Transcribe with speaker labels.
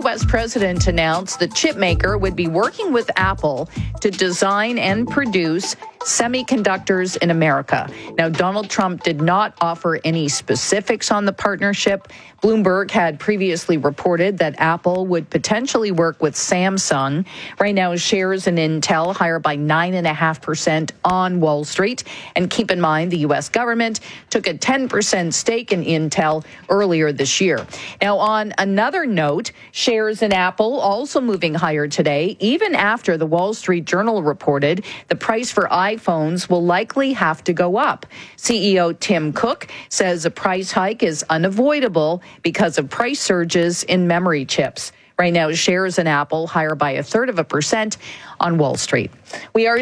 Speaker 1: U.S. president announced the chipmaker would be working with Apple to design and produce semiconductors in America. Now, Donald Trump did not offer any specifics on the partnership. Bloomberg had previously reported that Apple would potentially work with Samsung. Right now, shares in Intel higher by 9.5% on Wall Street. And keep in mind, the U.S. government took a 10% stake in Intel earlier this year. Now, on another note, shares in Apple also moving higher today, even after the Wall Street Journal reported the price for iPhones will likely have to go up. CEO Tim Cook says a price hike is unavoidable because of price surges in memory chips. Right now, shares in Apple higher by 1/3% on Wall Street. We are